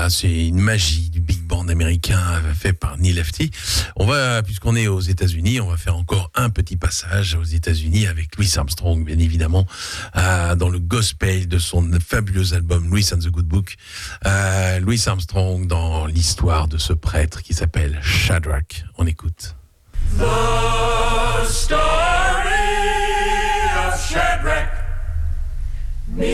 c'est une magie du big band américain fait par Neil Lefty. Puisqu'on est aux États-Unis, on va faire encore un petit passage aux États-Unis avec Louis Armstrong, bien évidemment, dans le gospel de son fabuleux album Louis and the Good Book. Louis Armstrong dans l'histoire de ce prêtre qui s'appelle Shadrach. On écoute. The star